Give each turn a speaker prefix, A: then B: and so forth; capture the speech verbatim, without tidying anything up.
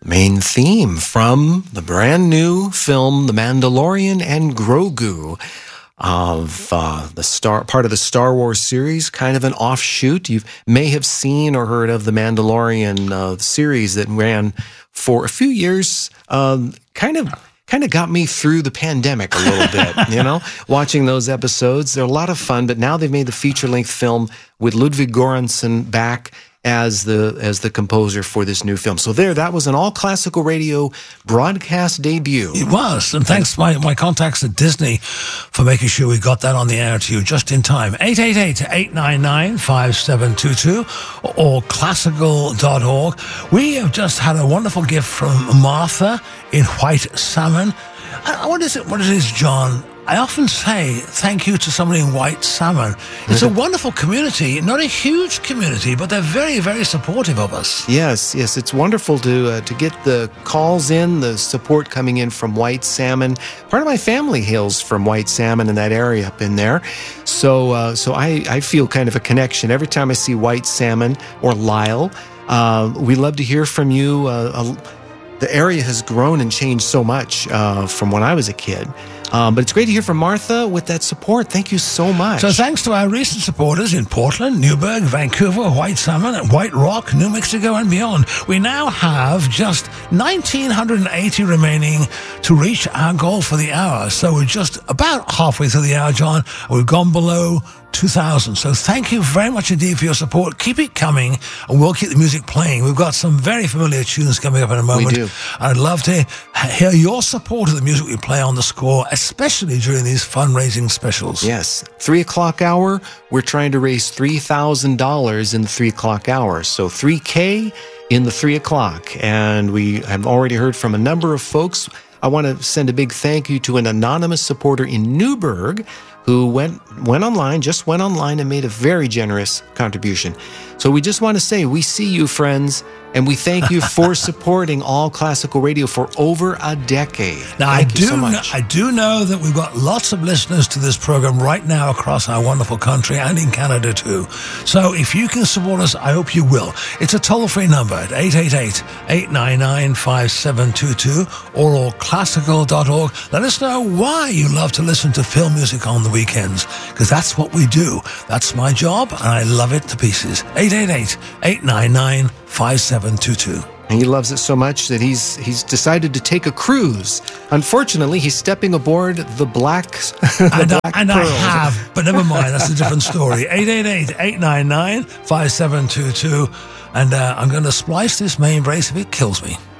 A: main theme from the brand new film The Mandalorian and Grogu, of uh, the star part of the Star Wars series, kind of an offshoot. You may have seen or heard of the Mandalorian uh, series that ran for a few years. Um, kind of, kind of got me through the pandemic a little bit. You know, watching those episodes, they're a lot of fun. But now they've made the feature-length film with Ludwig Göransson back as the as the composer for this new film. So there, that was an all classical radio broadcast debut.
B: It was, and thanks to my, my contacts at Disney for making sure we got that on the air to you just in time. eight eight eight, eight nine nine, five seven two two or classical dot org. We have just had a wonderful gift from Martha in White Salmon. Uh, What is it? What it is, John? I often say thank you to somebody in White Salmon. It's a wonderful community, not a huge community, but they're very, very supportive of us.
A: Yes, yes, it's wonderful to uh, to get the calls in, the support coming in from White Salmon. Part of my family hails from White Salmon in that area up in there, so uh, so I, I feel kind of a connection every time I see White Salmon or Lyle. Uh, we love to hear from you. Uh, uh, the area has grown and changed so much uh, from when I was a kid. Um, but it's great to hear from Martha with that support. Thank you so much.
B: So thanks to our recent supporters in Portland, Newburgh, Vancouver, White Salmon, and White Rock, New Mexico, and beyond. We now have just one thousand nine hundred eighty remaining to reach our goal for the hour. So we're just about halfway through the hour, John. We've gone below two thousand. So thank you very much indeed for your support. Keep it coming, and we'll keep the music playing. We've got some very familiar tunes coming up in a moment.
A: We do.
B: I'd love to hear your support of the music we play on the score, especially during these fundraising specials.
A: Yes. Three o'clock hour, we're trying to raise three thousand dollars in the three o'clock hour. So three K in the three o'clock. And we have already heard from a number of folks. I want to send a big thank you to an anonymous supporter in Newburgh who went went online, just went online and made a very generous contribution. So we just want to say, we see you, friends, and we thank you for supporting All Classical Radio for over a decade.
B: Now,
A: thank
B: I do,
A: you so much.
B: I do know that we've got lots of listeners to this program right now across our wonderful country and in Canada too. So if you can support us, I hope you will. It's a toll-free number at eight eight eight, eight nine nine, five seven two two or all classical dot org. Let us know why you love to listen to film music on the weekends, because that's what we do. That's my job, and I love it to pieces. eight eight eight, eight nine nine, five seven two two.
A: And he loves it so much that he's he's decided to take a cruise. Unfortunately, he's stepping aboard the Black, the
B: and
A: Black
B: I, and I
A: Pearl.
B: have, but never mind. That's a different story. eight eight eight, eight nine nine, five seven two two. And uh, I'm going to splice this main brace if it kills me.